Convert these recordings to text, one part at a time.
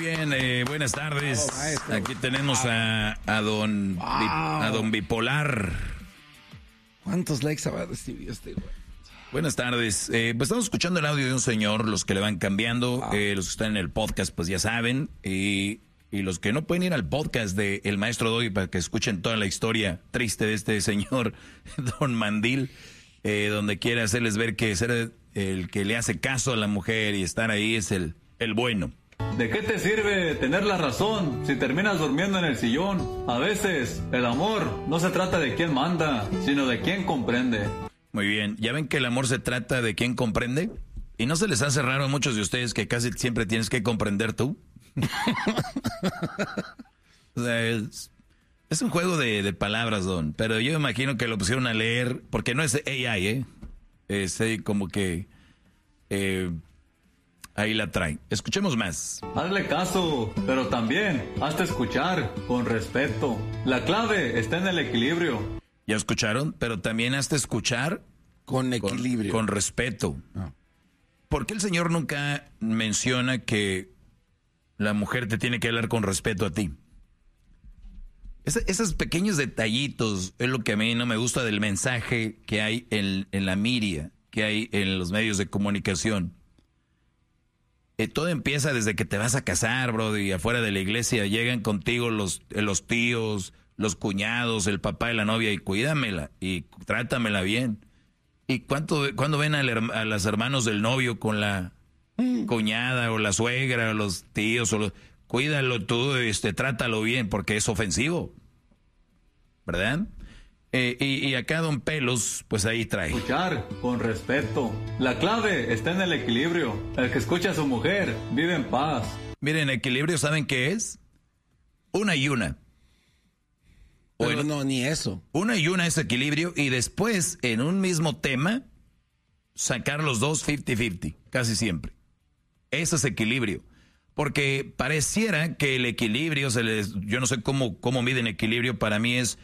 bien, buenas tardes. Aquí tenemos a don Bipolar. ¿Cuántos likes habrá recibido este güey? Buenas tardes. Pues estamos escuchando el audio de un señor, los que le van cambiando, los que están en el podcast, pues ya saben, y los que no pueden ir al podcast de El Maestro Doggy para que escuchen toda la historia triste de este señor, don Mandil, donde quiere hacerles ver que ser el que le hace caso a la mujer y estar ahí es el bueno. ¿De qué te sirve tener la razón si terminas durmiendo en el sillón? A veces, el amor no se trata de quién manda, sino de quién comprende. Muy bien, ¿ya ven que el amor se trata de quién comprende? ¿Y no se les hace raro a muchos de ustedes que casi siempre tienes que comprender tú? O sea, es un juego de palabras, don. Pero yo imagino que lo pusieron a leer, porque no es AI, es como que ahí la traen. Escuchemos más. Hazle caso, pero también hazte escuchar con respeto. La clave está en el equilibrio. ¿Ya escucharon? Pero también hazte escuchar con equilibrio. Con respeto. ¿Por qué el Señor nunca menciona que la mujer te tiene que hablar con respeto a ti? Esos pequeños detallitos es lo que a mí no me gusta del mensaje que hay en la media, que hay en los medios de comunicación. Todo empieza desde que te vas a casar, bro, y afuera de la iglesia llegan contigo los tíos, los cuñados, el papá de la novia, y cuídamela y trátamela bien. ¿Y cuándo ven a los hermanos del novio con la cuñada o la suegra o los tíos? Cuídalo tú, trátalo bien, porque es ofensivo, ¿verdad? Y acá don Pelos, pues ahí trae. Escuchar con respeto. La clave está en el equilibrio. El que escucha a su mujer vive en paz. Miren, equilibrio, ¿saben qué es? Una y una. Pero no, ni eso. Una y una es equilibrio, y después, en un mismo tema, sacar los dos 50-50, casi siempre. Eso es equilibrio. Porque pareciera que el equilibrio, yo no sé cómo miden equilibrio, para mí es,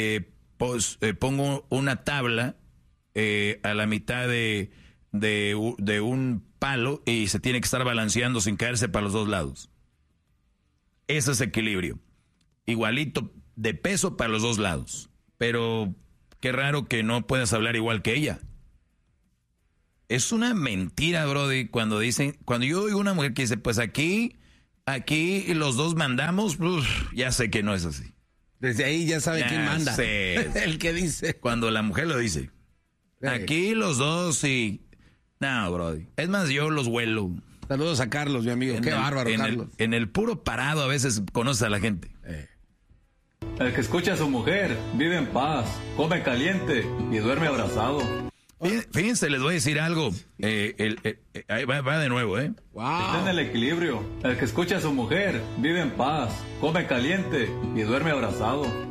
pongo una tabla a la mitad de un palo y se tiene que estar balanceando sin caerse para los dos lados. Eso es equilibrio. Igualito de peso para los dos lados. Pero qué raro que no puedas hablar igual que ella. Es una mentira, brody, cuando yo oigo una mujer que dice, pues aquí los dos mandamos, ya sé que no es así. Desde ahí ya sabe quién manda. El que dice. Cuando la mujer lo dice. Aquí los dos sí. No, brody. Es más, yo los huelo. Saludos a Carlos, mi amigo. Qué bárbaro, Carlos. En el puro parado a veces conoces a la gente. El que escucha a su mujer vive en paz, come caliente y duerme abrazado. Fíjense, les voy a decir algo. Ahí va de nuevo, Wow. Está en el equilibrio. El que escucha a su mujer vive en paz, come caliente y duerme abrazado.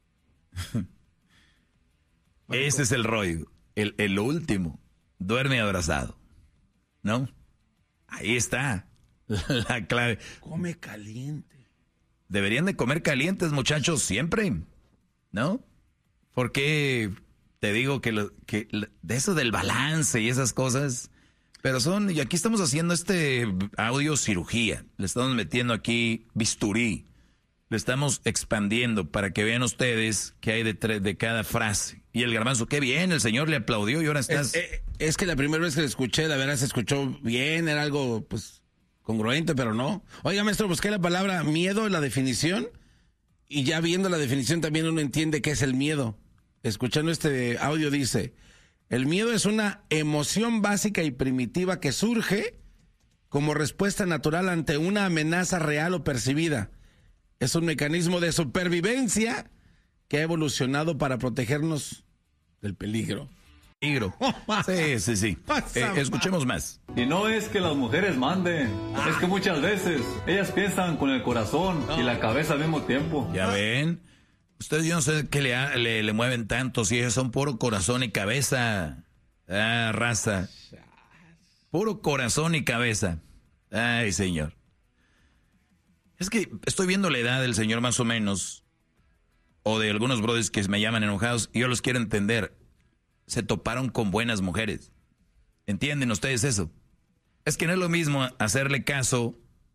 Ese es el rollo. El último. Duerme abrazado. ¿No? Ahí está la clave. Come caliente. Deberían de comer calientes, muchachos, siempre. ¿No? Porque te digo que de eso del balance y esas cosas, pero y aquí estamos haciendo audio cirugía, le estamos metiendo aquí bisturí, le estamos expandiendo para que vean ustedes qué hay de cada frase. Y el Garbanzo, qué bien, el señor le aplaudió y ahora estás... Es que la primera vez que lo escuché, la verdad se escuchó bien, era algo pues congruente, pero no. Oiga, maestro, busqué la palabra miedo en la definición, y ya viendo la definición también uno entiende qué es el miedo. Escuchando este audio dice, el miedo es una emoción básica y primitiva que surge como respuesta natural ante una amenaza real o percibida. Es un mecanismo de supervivencia que ha evolucionado para protegernos del peligro. Sí. Escuchemos más. Y no es que las mujeres manden, es que muchas veces ellas piensan con el corazón y la cabeza al mismo tiempo. ¿Ya ven? Ustedes yo no sé qué le mueven tanto, si ellos son puro corazón y cabeza. Raza. Puro corazón y cabeza. Ay, señor. Es que estoy viendo la edad del señor más o menos, o de algunos brothers que me llaman enojados, y yo los quiero entender. Se toparon con buenas mujeres. ¿Entienden ustedes eso? Es que no es lo mismo hacerle caso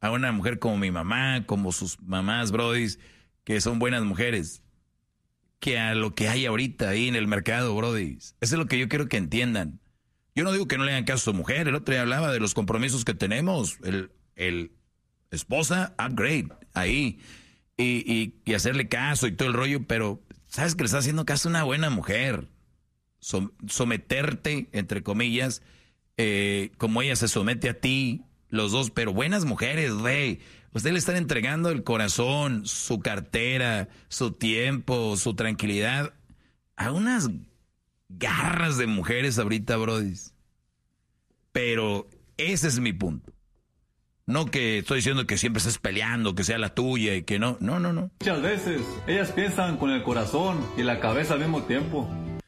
a una mujer como mi mamá, como sus mamás, brodis, que son buenas mujeres, que a lo que hay ahorita ahí en el mercado, brodis. Eso es lo que yo quiero que entiendan. Yo no digo que no le hagan caso a su mujer. El otro día hablaba de los compromisos que tenemos. El esposa, upgrade, ahí. Y hacerle caso y todo el rollo, pero sabes que le está haciendo caso a una buena mujer. Someterte, entre comillas, como ella se somete a ti, los dos, pero buenas mujeres, güey. Ustedes le están entregando el corazón, su cartera, su tiempo, su tranquilidad a unas garras de mujeres ahorita, brodis. Pero ese es mi punto. No que estoy diciendo que siempre estés peleando, que sea la tuya y que no. No. Muchas veces ellas piensan con el corazón y la cabeza al mismo tiempo.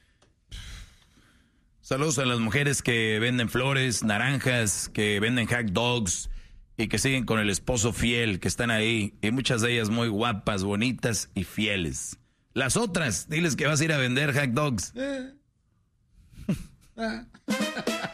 Saludos a las mujeres que venden flores, naranjas, que venden hot dogs y que siguen con el esposo fiel, que están ahí. Y muchas de ellas muy guapas, bonitas y fieles. Las otras, diles que vas a ir a vender hot dogs.